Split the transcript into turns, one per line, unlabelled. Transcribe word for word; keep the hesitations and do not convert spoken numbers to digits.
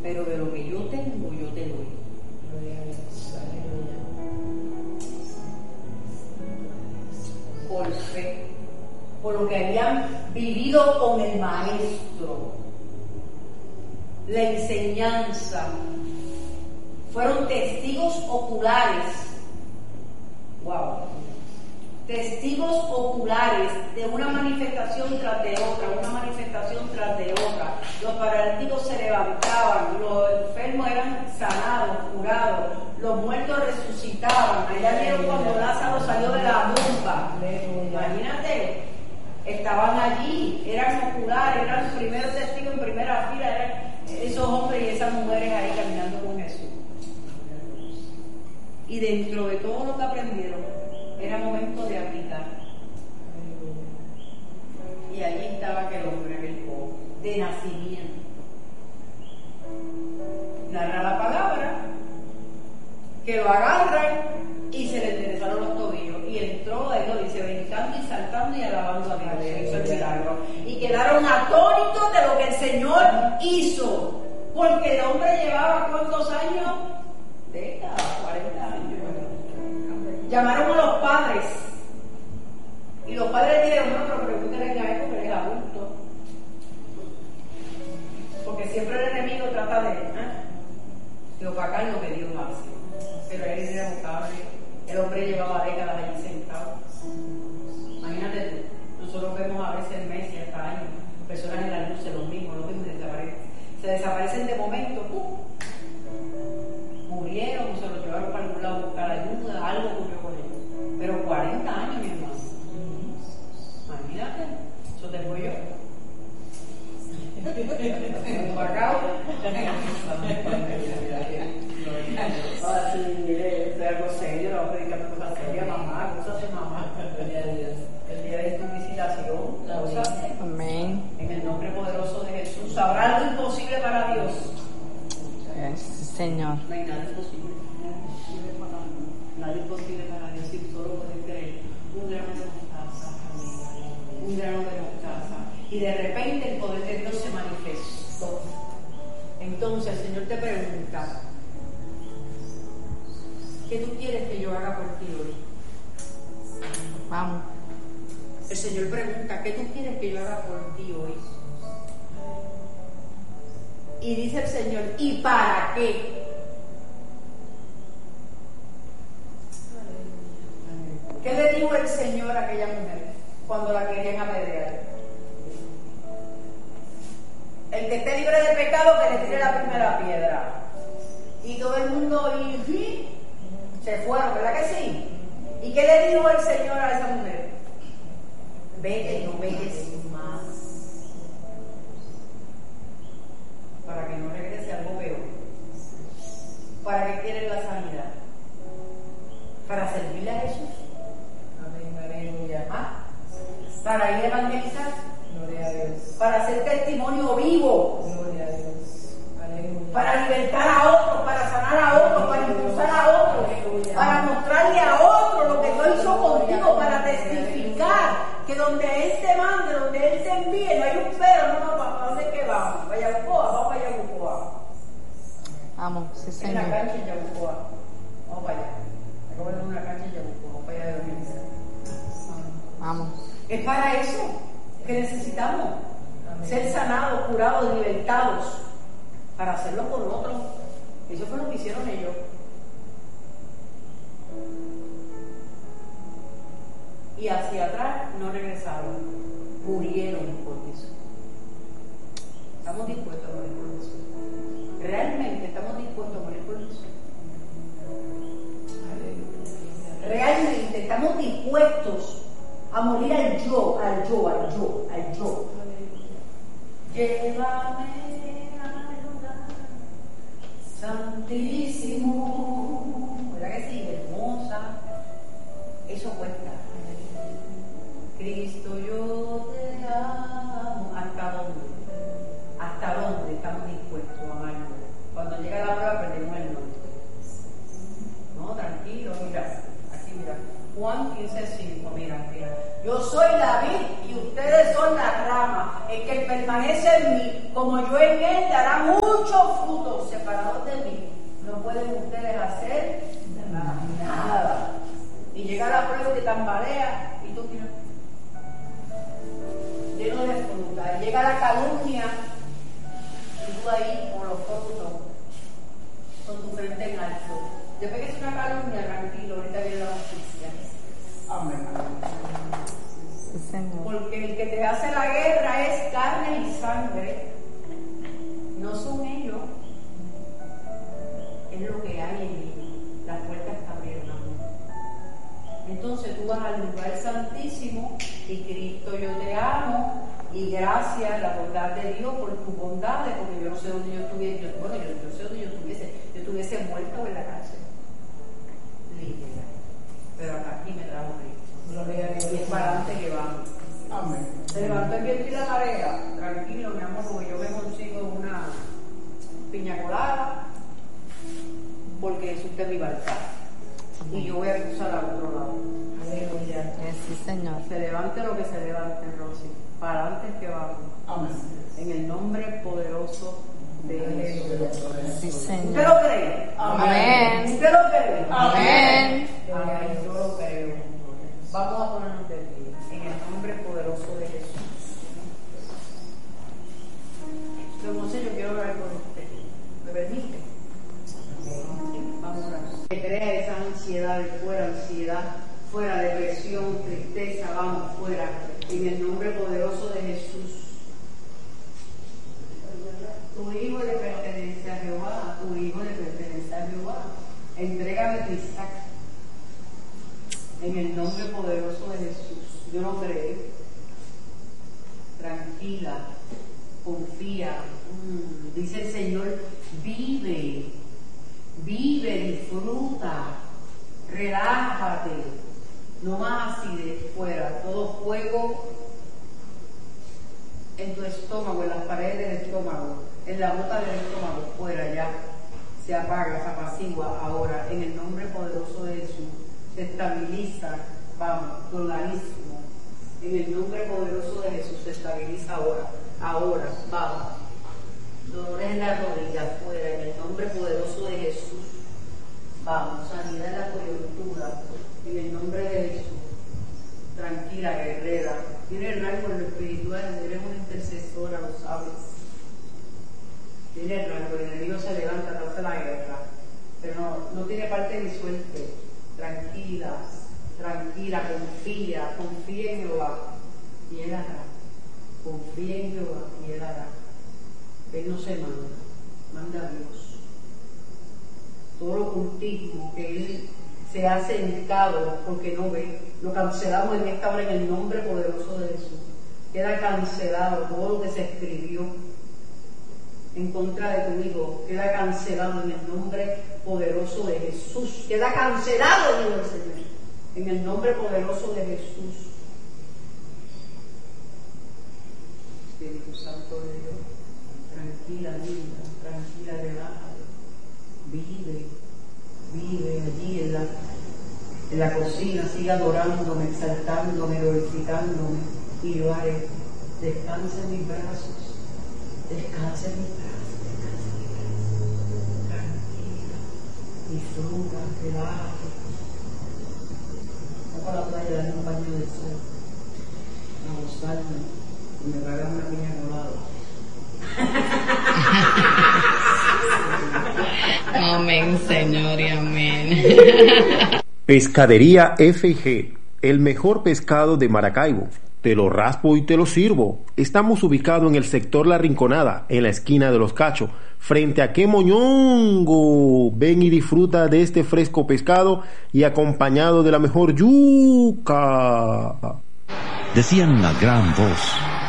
pero de lo que yo tengo, yo te doy. Por fe, por lo que habían vivido con el maestro, la enseñanza, fueron testigos oculares. Wow. Testigos oculares de una manifestación tras de otra, una manifestación tras de otra. Los paralíticos se levantaban, los enfermos eran sanados, curados, los muertos resucitaban. Allá vieron cuando Lázaro salió de la tumba. Imagínate, estaban allí, eran oculares, eran los primeros testigos en primera fila, eran esos hombres y esas mujeres ahí caminando con Jesús. Y dentro de todo lo que aprendieron, era momento de aplicar. Y allí estaba aquel hombre, aquel pobre, de nacimiento. Narra la palabra, que lo agarran y se le enderezaron los tobillos. Y entró, ahí lo dice, brincando y saltando y alabando a Dios. Hizo el milagro. Y quedaron atónitos de lo que el Señor hizo. Porque el hombre llevaba ¿cuántos años? Décadas, cuarenta años. Llamaron a los padres y los padres dijeron: no, pero pregúntale a él porque él es adulto, porque siempre el enemigo trata de, ¿eh? de opacar lo que Dios hace, pero él era irrevocable. El hombre llevaba décadas allí sentado. Imagínate tú, nosotros vemos a veces meses y hasta años personas en la luz, los mismos, los mismos desaparecen, se desaparecen de momento, ¡pum! Murieron, se los llevaron para algún lado a buscar ayuda, algo ocurrió con ellos. Pero cuarenta años, mi hermano. Imagínate, eso te voy yo. Un bacao. Ah, sí, mire, esto es algo serio, le voy a predicar cosas serias, mamá, cosas de mamá. El día de tu visitación, cosas. Amén. En el nombre poderoso de Jesús, ¿habrá algo imposible para Dios?
Sí, Señor.
No hay nada imposible. Nada imposible para Dios, si solo puedes creer. Un grano de mostaza, un grano de mostaza. Y de repente el poder de Dios se manifestó. Entonces el Señor te pregunta: ¿qué tú quieres que yo haga por ti hoy?
Vamos.
El Señor pregunta: ¿qué tú quieres que yo haga por ti hoy? Y dice el Señor: ¿y para qué? ¿Qué le dijo el Señor a aquella mujer cuando la querían apedrear? El que esté libre de pecado, que le tire la primera piedra. Y todo el mundo y, y, se fueron, ¿verdad que sí? ¿Y qué le dijo el Señor a esa mujer? Vete y no peques más, para que no regrese algo peor. ¿Para qué quieren la sanidad? ¿Para servirle a Jesús? Amén, aleluya. ¿Ah? ¿Para ir a evangelizar? Gloria a Dios. ¿Para hacer testimonio vivo? Gloria a Dios. Aleluya. ¿Para libertar a otros, para sanar a otros, para impulsar a otros, aleluya, para mostrarle a otros lo que Dios hizo contigo, para testificar que donde Él te mande, donde Él te envíe, no hay un pero? No, no, ¿para dónde es que vamos? ¿Para Yabucoa? Vamos para Yabucoa.
Vamos, sí,
En
Señor.
la cancha en Yabucoa. Vamos para allá. Hay que poner una cancha en Yabucoa. Vamos para allá de organizar.
Vamos.
Es para eso que necesitamos. Amén. Ser sanados, curados, libertados, para hacerlo con otros. Eso fue lo que hicieron ellos. Y hacia atrás no regresaron, murieron por eso. Estamos dispuestos a morir por eso. Realmente estamos dispuestos a morir por eso. Realmente estamos dispuestos a morir al yo, al yo, al yo, al yo. Llévame al lugar santísimo. ¿Verdad que sí? Hermosa. Eso cuesta. Cristo, yo te amo. ¿Hasta dónde? ¿Hasta dónde estamos dispuestos a amarlo? Cuando llega la prueba perdemos el norte. No, tranquilo, mira. Aquí, mira. Juan quince cinco, mira, mira. Yo soy la vid y ustedes son las ramas. El que permanece en mí, como yo tambalea y tú miras lleno de fruta. Llega la calumnia y tú ahí con los frutos, con tu frente en alto. Después que es una calumnia, tranquilo, ahorita viene la justicia. Amén. Porque el que te hace la guerra es carne y sangre, no son ellos, es lo que hay en ellos. Las puertas están abiertas. Entonces tú vas al lugar santísimo y Cristo, yo te amo y gracias, la bondad de Dios por tus bondades, porque yo no sé dónde yo estuviese, yo, bueno, yo, yo sé dónde yo estuviese, yo estuviese muerto en la cárcel, libre, pero acá aquí me trajo Cristo, y es para adelante que vamos. Amén. Se levantó el viento y la marea, tranquilo mi amor, porque yo me consigo una piña colada, porque es usted mi barca. Y yo voy a cruzar al otro lado. Aleluya.
Sí, Señor.
Se levante lo que se levante, Rosy. Para antes que vamos. Amén. En el nombre poderoso de Jesús.
Sí, Señor.
¿Usted lo cree?
Amén.
¿Usted lo cree?
Amén.
Amén. Yo lo creo. Vamos a ponernos de pie. En el nombre poderoso de Jesús. Don José, yo quiero hablar con usted. ¿Me permite? Vamos a orar. Que crea esa ansiedad, fuera ansiedad, fuera depresión, tristeza, vamos fuera, en el nombre poderoso de Jesús. Tu hijo le pertenece a Jehová, tu hijo le pertenece a Jehová. Entrégame tu Isaac, en el nombre poderoso de Jesús. Yo no creo. Tranquila, confía. Mm, dice el Señor, vive. Vive, disfruta, relájate, no más acidez fuera, todo fuego en tu estómago, en las paredes del estómago, en la boca del estómago, fuera ya, se apaga, se apacigua ahora, en el nombre poderoso de Jesús, se estabiliza, vamos, tu organismo, en el nombre poderoso de Jesús, se estabiliza ahora, ahora, vamos. Dolores en la rodilla, fuera, en el nombre poderoso de Jesús. Vamos, sanidad en la coyuntura, en el nombre de Jesús. Tranquila, guerrera. Tiene rango en lo espiritual, eres una intercesora, lo sabes. Tiene rango, el enemigo se levanta, te hace la guerra. Pero no, no tiene parte ni suerte. Tranquila, tranquila, confía, confía en Jehová. Y Él hará. Confía en Jehová y Él hará. Él no se manda, manda a Dios. Todo lo cultismo que Él se ha sentado porque no ve, lo cancelamos en esta hora en el nombre poderoso de Jesús. Queda cancelado todo lo que se escribió en contra de tu hijo, queda cancelado en el nombre poderoso de Jesús. Queda cancelado, dijo el Señor, en el nombre poderoso de Jesús. Espíritu Santo de Dios. Tranquila, linda, tranquila, relájate. Vive, vive allí en la, en la cocina, sigue adorándome, exaltándome, glorificándome, y yo haré. Descansa en mis brazos, descansa en mis brazos, descansa en mis brazos. Tranquila, disfruta, relájate. Vamos a la playa, darle un baño de sol, a gozarme, y me pagan una piña colada.
Amén, Señor, y amén.
Pescadería F G, el mejor pescado de Maracaibo. Te lo raspo y te lo sirvo. Estamos ubicados en el sector La Rinconada, en la esquina de Los Cachos, frente a Quemoñongo. Ven y disfruta de este fresco pescado y acompañado de la mejor yuca.
Decían la gran voz